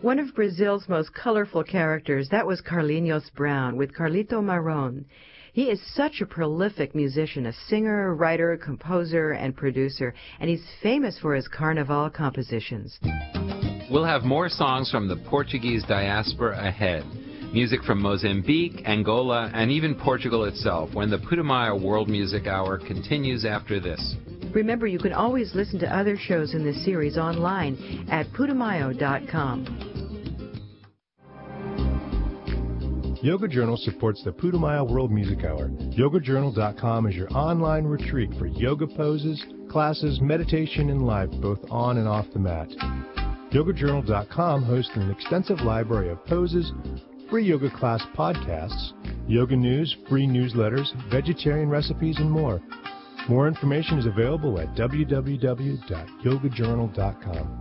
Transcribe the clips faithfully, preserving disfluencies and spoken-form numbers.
One of Brazil's most colorful characters, that was Carlinhos Brown with Carlito Marron. He is such a prolific musician, a singer, writer, composer, and producer, and he's famous for his carnival compositions. We'll have more songs from the Portuguese diaspora ahead. Music from Mozambique, Angola, and even Portugal itself when the Putumayo World Music Hour continues after this. Remember, you can always listen to other shows in this series online at putumayo dot com. Yoga Journal supports the Putumayo World Music Hour. yoga journal dot com is your online retreat for yoga poses, classes, meditation, and life, both on and off the mat. yoga journal dot com hosts an extensive library of poses, free yoga class podcasts, yoga news, free newsletters, vegetarian recipes, and more. More information is available at w w w dot yoga journal dot com.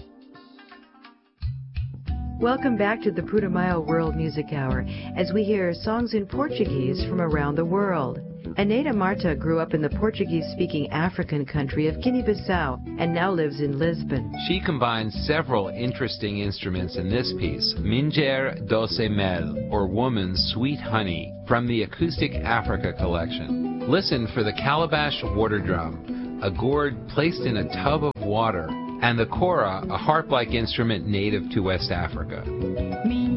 Welcome back to the Putumayo World Music Hour as we hear songs in Portuguese from around the world. Aneta Marta grew up in the Portuguese-speaking African country of Guinea-Bissau and now lives in Lisbon. She combines several interesting instruments in this piece, Mulher Doce Mel, or Woman's Sweet Honey, from the Acoustic Africa collection. Listen for the calabash water drum, a gourd placed in a tub of water, and the kora, a harp-like instrument native to West Africa.